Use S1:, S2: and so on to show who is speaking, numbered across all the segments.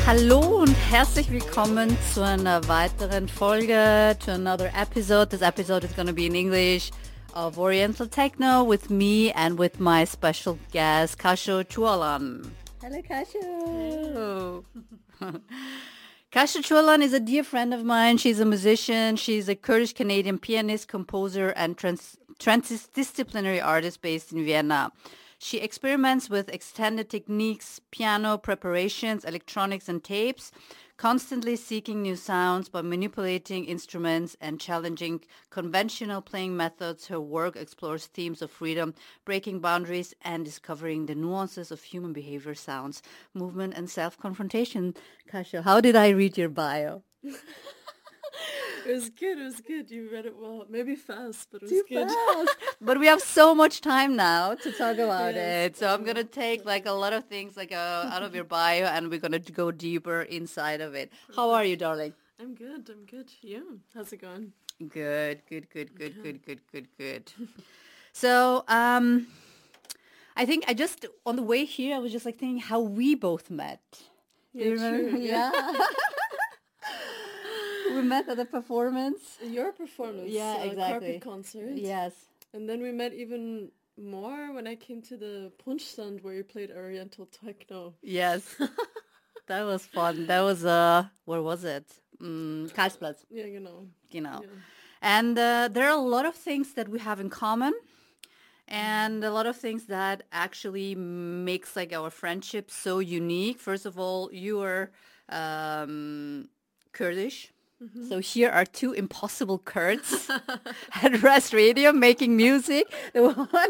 S1: Hallo und herzlich willkommen zu einer weiteren Folge, to another episode. This episode is going to be in English of Oriental Techno with me and with my special guest, Kasia Chualan. Hello, Kasia. Kasia Chualan is a dear friend of mine. She's a musician. She's a Kurdish-Canadian pianist, composer, and transdisciplinary artist based in Vienna. She experiments with extended techniques, piano preparations, electronics, and tapes, constantly seeking new sounds by manipulating instruments and challenging conventional playing methods. Her work explores themes of freedom, breaking boundaries, and discovering the nuances of human behavior, sounds, movement, and self-confrontation. Kasia, how did I read your bio?
S2: It was good. You read it well. Maybe fast, but it was
S1: Too
S2: good.
S1: fast. But we have so much time now to talk about it. So I'm going to take like a lot of things like out of your bio and we're going to go deeper inside of it. How are you, darling?
S2: I'm good. Yeah. How's it going?
S1: Good. So I think on the way here, I was just like thinking how we both met.
S2: Yeah,
S1: Do you remember?
S2: true.
S1: Yeah. We met at a performance.
S2: Your performance.
S1: Yeah, exactly.
S2: Carpet concert.
S1: Yes.
S2: And then we met even more when I came to the Punschstand where you played Oriental Techno.
S1: Yes. That was fun. That was, where was it? Karlsplatz.
S2: Yeah, you know.
S1: Genau.
S2: Yeah.
S1: And there are a lot of things that we have in common and a lot of things that actually makes like our friendship so unique. First of all, you are Kurdish. Mm-hmm. So here are two impossible Kurds at Rest Radio making music. The one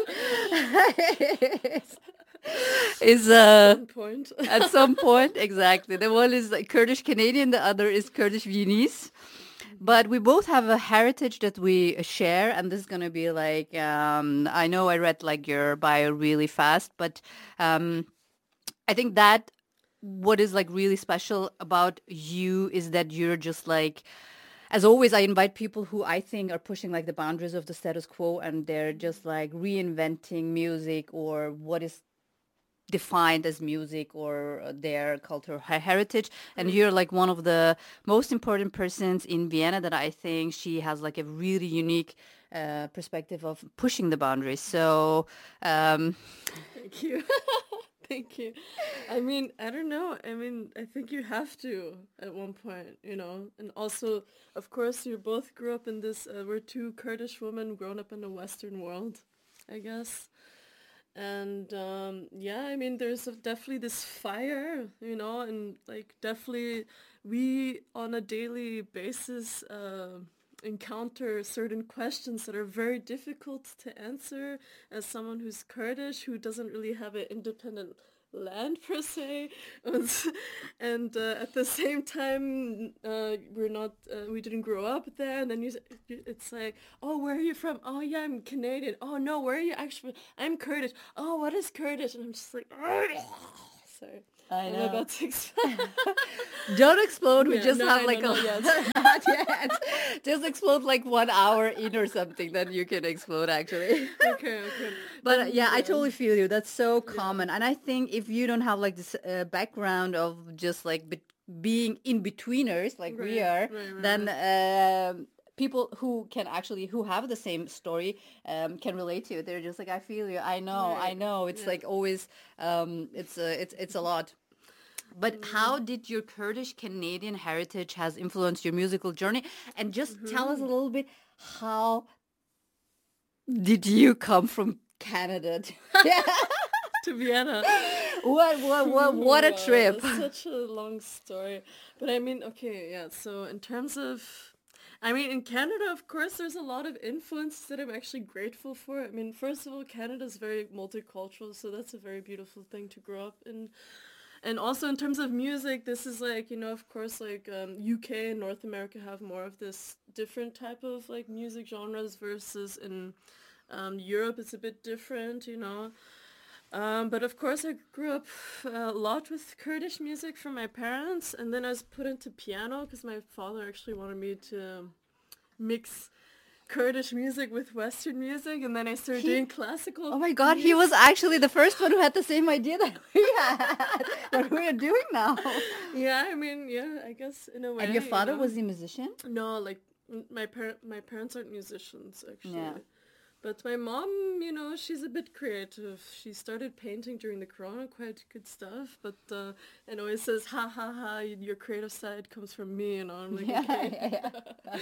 S1: is at some point, exactly. The one is like Kurdish Canadian, the other is Kurdish Viennese. But we both have a heritage that we share, and this is going to be like, I know I read like your bio really fast, but I think that what is like really special about you is that you're just like, as always, I invite people who I think are pushing like the boundaries of the status quo and they're just like reinventing music or what is defined as music or their cultural heritage. And you're like one of the most important persons in Vienna that I think she has like a really unique perspective of pushing the boundaries. So
S2: Thank you. Thank you. I mean, I don't know. I mean, I think you have to at one point, you know. And also, of course, you both grew up in this, we're two Kurdish women grown up in the Western world, I guess. And yeah, I mean, there's definitely this fire, you know, and like definitely we on a daily basis encounter certain questions that are very difficult to answer as someone who's Kurdish, who doesn't really have an independent land per se, and at the same time we didn't grow up there, and then it's like, oh, where are you from? Oh yeah, I'm Canadian. Oh no, where are you actually from? I'm Kurdish. Oh, what is Kurdish? And I'm just like, sorry.
S1: I know.
S2: I'm about to explode.
S1: Don't explode. We
S2: Yeah,
S1: just
S2: no,
S1: have
S2: I
S1: like
S2: know,
S1: not yet. Just explode like 1 hour in or something. Then you can explode actually.
S2: Okay.
S1: But yeah, I totally feel you. That's so common. And I think if you don't have like this background of just like being in betweeners like we are, then people who have the same story can relate to it. They're just like, I feel you. I know. It's like always, it's a lot. But how did your Kurdish Canadian heritage has influenced your musical journey? And just tell us a little bit, how did you come from Canada
S2: to Vienna?
S1: What a trip.
S2: Such a long story. But I mean, okay, yeah. So in terms of, I mean, in Canada, of course, there's a lot of influence that I'm actually grateful for. I mean, first of all, Canada is very multicultural, so that's a very beautiful thing to grow up in. And also in terms of music, this is like, you know, of course, like UK and North America have more of this different type of like music genres versus in Europe it's a bit different, you know. But of course I grew up a lot with Kurdish music from my parents, and then I was put into piano because my father actually wanted me to mix Kurdish music with Western music, and then I started doing classical.
S1: Oh my God, he was actually the first one who had the same idea that we had. When we're doing now.
S2: Yeah, I mean, yeah, I guess in a way.
S1: And your father
S2: you know?
S1: was a musician?
S2: No, like my parents aren't musicians actually.
S1: Yeah.
S2: But my mom, you know, she's a bit creative. She started painting during the corona, quite good stuff. But and always says, "Ha ha ha! Your creative side comes from me," and I'm like,
S1: Yeah,
S2: okay.
S1: yeah.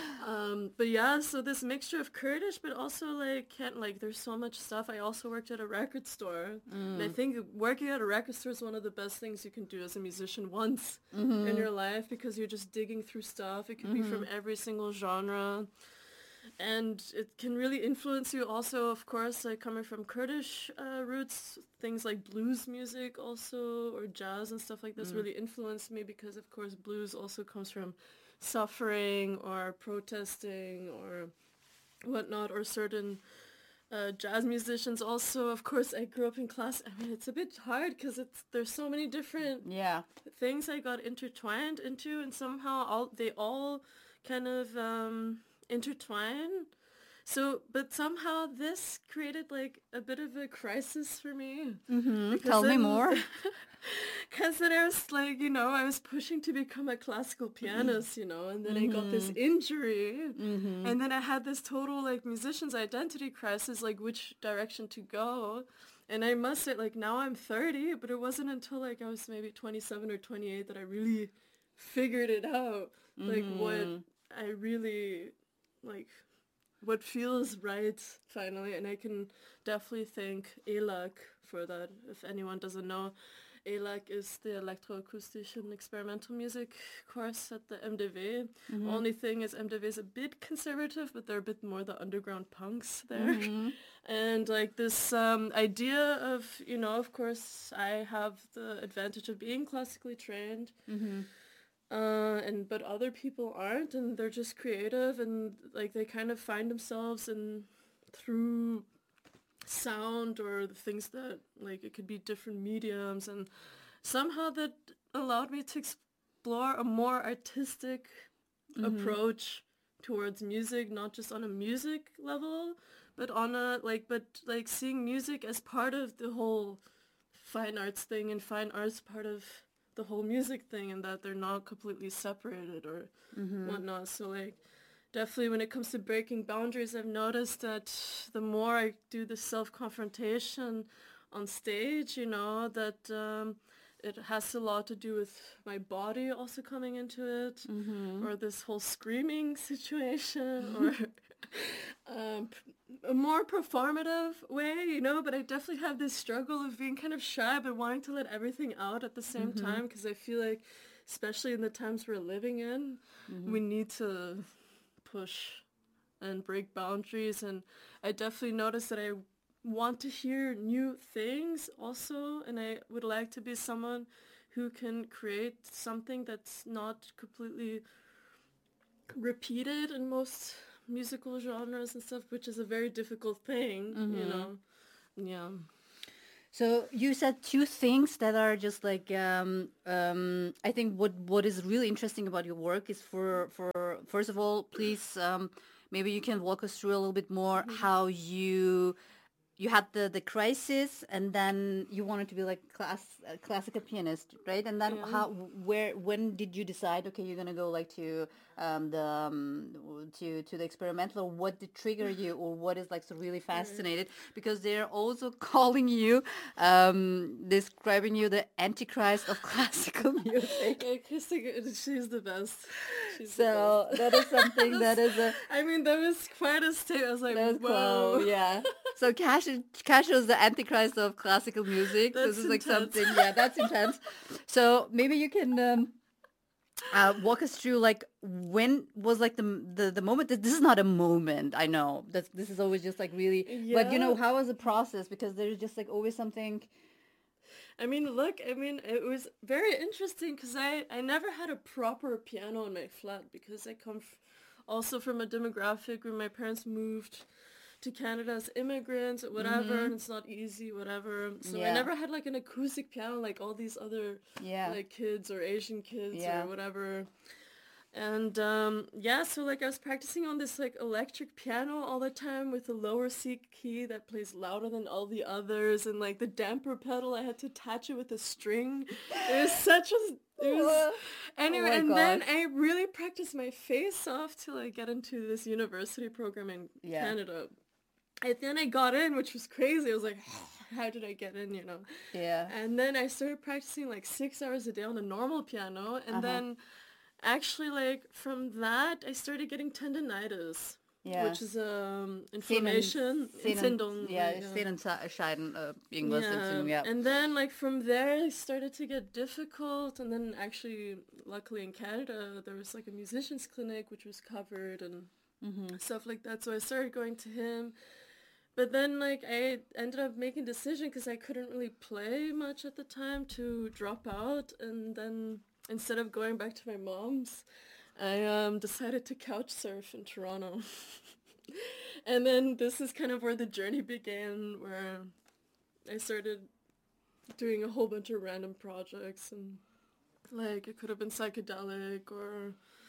S2: But yeah, so this mixture of Kurdish, but also like can't like. There's so much stuff. I also worked at a record store, and I think working at a record store is one of the best things you can do as a musician once in your life because you're just digging through stuff. It could be from every single genre. And it can really influence you also, of course, like coming from Kurdish roots, things like blues music also, or jazz and stuff like this really influenced me because, of course, blues also comes from suffering or protesting or whatnot, or certain jazz musicians also. Of course, I grew up in class. I mean, it's a bit hard because there's so many different
S1: Yeah.
S2: things I got intertwined into, and somehow they all kind of intertwine. So, but somehow this created like a bit of a crisis for me.
S1: Tell me more.
S2: Because then I was like, you know, I was pushing to become a classical pianist, you know, and then I got this injury. And then I had this total like musician's identity crisis, like which direction to go. And I must say, like now I'm 30, but it wasn't until like I was maybe 27 or 28 that I really figured it out. Like what I really like what feels right finally, and I can definitely thank ELAC for that. If anyone doesn't know, ELAC is the electroacoustic and experimental music course at the MDV. Only thing is MDV is a bit conservative, but they're a bit more the underground punks there. And like this idea of, you know, of course I have the advantage of being classically trained. But other people aren't, and they're just creative, and like they kind of find themselves in through sound or the things that like it could be different mediums, and somehow that allowed me to explore a more artistic approach towards music, not just on a music level, but on a like seeing music as part of the whole fine arts thing, and fine arts part of the whole music thing, and that they're not completely separated or whatnot. So like definitely when it comes to breaking boundaries, I've noticed that the more I do the self-confrontation on stage, you know, that it has a lot to do with my body also coming into it, or this whole screaming situation, or a more performative way, you know, but I definitely have this struggle of being kind of shy but wanting to let everything out at the same time, because I feel like, especially in the times we're living in, we need to push and break boundaries, and I definitely notice that I want to hear new things also, and I would like to be someone who can create something that's not completely repeated in most musical genres and stuff, which is a very difficult thing, you know. Yeah.
S1: So you said two things that are just like I think what is really interesting about your work is for first of all, please maybe you can walk us through a little bit more how you had the crisis, and then you wanted to be like classical pianist, right? And then when did you decide, okay, you're gonna go like to the experimental, or what did trigger you, or what is like so really fascinated? Because they're also calling you, describing you the antichrist of classical music.
S2: She's the best.
S1: So that is something that is a.
S2: I mean, that was quite a state. I was like,
S1: that was
S2: whoa.
S1: cool, yeah. So Cash is the antichrist of classical music.
S2: That's
S1: this is like
S2: intense.
S1: something, yeah, that's intense. So maybe you can walk us through like when was like the moment that this is not a moment. I know that this is always just like really, but you know, how was the process? Because there's just like always something.
S2: I mean, look, I mean, it was very interesting because I never had a proper piano in my flat, because I come also from a demographic where my parents moved to Canada as immigrants or whatever, and it's not easy, whatever. So I never had like an acoustic piano like all these other like kids or Asian kids or whatever. And yeah, so like I was practicing on this like electric piano all the time with a lower C key that plays louder than all the others, and like the damper pedal I had to attach it with a string. It was such a it was
S1: Oh
S2: anyway,
S1: my
S2: and
S1: gosh.
S2: then I really practiced my face off to like get into this university program in
S1: Yeah.
S2: Canada. And then I got in, which was crazy. I was like, how did I get in, you know?
S1: Yeah.
S2: And then I started practicing like 6 hours a day on a normal piano, and
S1: Uh-huh.
S2: then actually, like, from that, I started getting tendinitis,
S1: Ja.
S2: which is inflammation,
S1: Ja,
S2: yeah.
S1: Sehnenscheiden, irgendwas
S2: Yeah,
S1: Entzündung, ja.
S2: and then, like, from there, it started to get difficult, and then actually, luckily in Canada, there was, like, a musician's clinic, which was covered, and stuff like that, so I started going to him, but then, like, I ended up making a decision, because I couldn't really play much at the time, to drop out, and then instead of going back to my mom's, I decided to couch surf in Toronto. And then this is kind of where the journey began, where I started doing a whole bunch of random projects, and like it could have been psychedelic or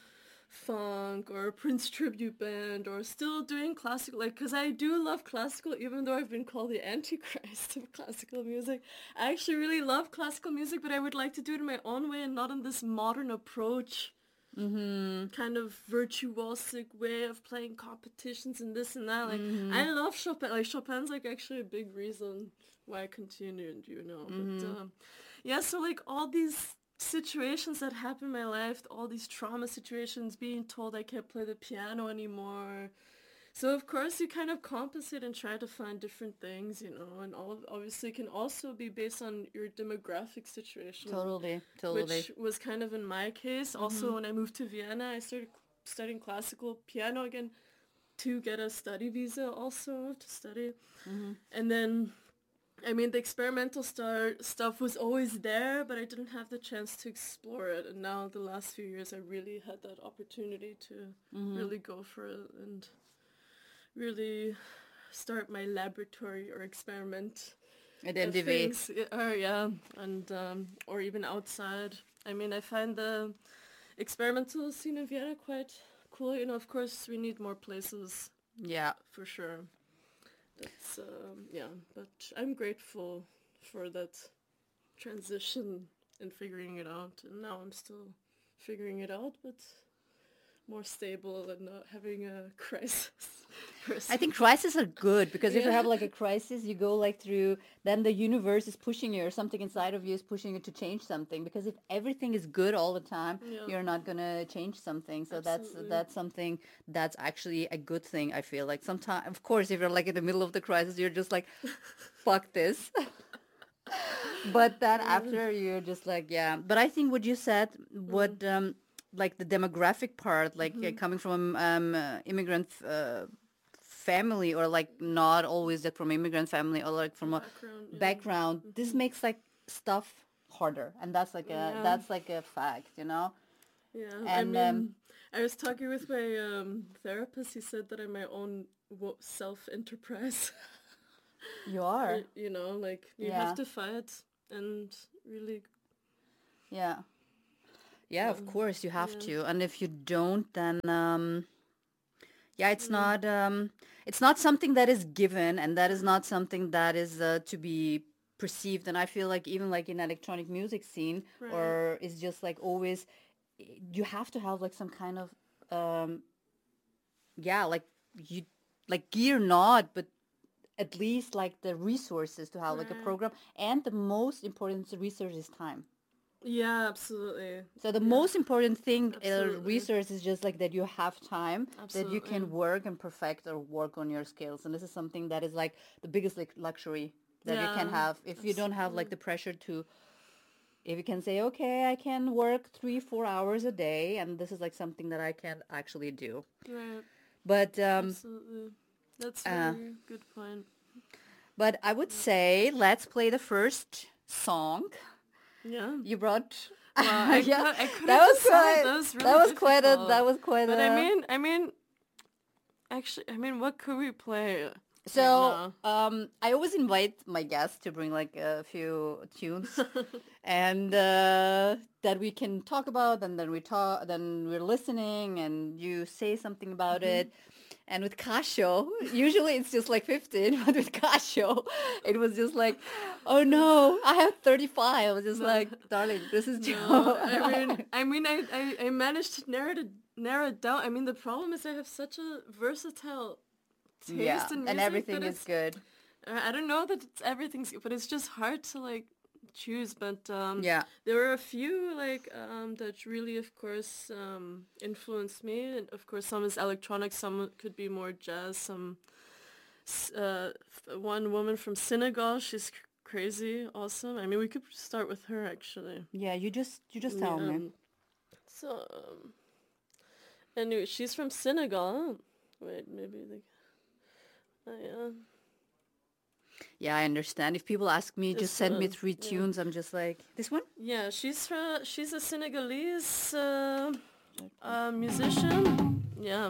S2: funk or Prince tribute band, or still doing classical, like, because I do love classical, even though I've been called the antichrist of classical music. I actually really love classical music, but I would like to do it in my own way and not in this modern approach, kind of virtuosic way of playing competitions and this and that. Like, I love Chopin. Like, Chopin's like actually a big reason why I continued, you know. But yeah, so like all these situations that happen in my life, all these trauma situations, being told I can't play the piano anymore. So of course you kind of compensate and try to find different things, you know, and all obviously can also be based on your demographic situation.
S1: Totally.
S2: Which was kind of in my case. Also, when I moved to Vienna, I started studying classical piano again to get a study visa also to study. And then, I mean, the experimental stuff was always there, but I didn't have the chance to explore it. And now the last few years, I really had that opportunity to really go for it and really start my laboratory or experiment things. Yeah, and or even outside. I mean, I find the experimental scene in Vienna quite cool. You know, of course, we need more places.
S1: Yeah.
S2: For sure. That's yeah, but I'm grateful for that transition and figuring it out. And now I'm still figuring it out, but more stable and not having a crisis.
S1: I think crises are good because if you have like a crisis, you go like through, then the universe is pushing you or something inside of you is pushing you to change something. Because if everything is good all the time, you're not going to change something. So that's something that's actually a good thing, I feel like. Sometimes, of course, if you're like in the middle of the crisis, you're just like, fuck this. But then after you're just like, yeah. But I think what you said, what like the demographic part, like coming from immigrant family, or like not always like from immigrant family, or like from a background, this makes like stuff harder, and that's like a fact, you know.
S2: Yeah, and I mean, I was talking with my therapist. He said that I'm my own self-enterprise.
S1: You are.
S2: You know, like you have to fight and really.
S1: Yeah. Yeah, of course you have to, and if you don't, then yeah, it's not something that is given, and that is not something that is to be perceived. And I feel like even like in electronic music scene, or it's just like always, you have to have like some kind of yeah, like you like gear, not, but at least like the resources to have like a program, and the most important resource is time.
S2: Yeah, absolutely.
S1: So the most important thing, resource, is just like that you have time, that you can work and perfect or work on your skills. And this is something that is like the biggest like luxury that you can have if you don't have like the pressure to, if you can say, okay, I can work 3-4 hours a day, and this is like something that I can actually do.
S2: Right.
S1: But
S2: absolutely, that's a very good point.
S1: But I would say let's play the first song.
S2: Yeah.
S1: You brought.
S2: Well, I
S1: that was quite a.
S2: But I mean, actually, I mean, what could we play?
S1: So I always invite my guests to bring like a few tunes, and that we can talk about, and then we're listening, and you say something about it. And with Casio, usually it's just like 15, but with Casio, it was just like, oh no, I have 35. I was just like, darling, this is
S2: No, I managed to narrow it down. I mean, the problem is I have such a versatile taste in music
S1: and everything
S2: that
S1: is good.
S2: I don't know that everything's good, but it's just hard to like choose. But
S1: Yeah.
S2: there were a few like that really, of course, influenced me. And of course, some is electronic, some could be more jazz. Some one woman from Senegal, she's crazy, awesome. I mean, we could start with her actually.
S1: Yeah, you just tell me.
S2: So anyway, she's from Senegal. Wait, maybe yeah.
S1: Yeah, I understand. If people ask me, just send me 3 tunes, I'm just like, this one?
S2: Yeah, she's a Senegalese musician. Yeah.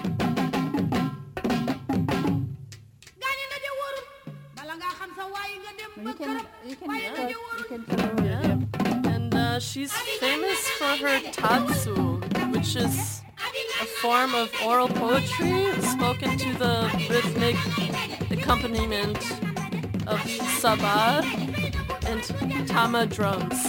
S1: You can tell her.
S2: Yeah. And she's famous for her tatsu, which is a form of oral poetry spoken to the rhythmic accompaniment of sabar and tama drums.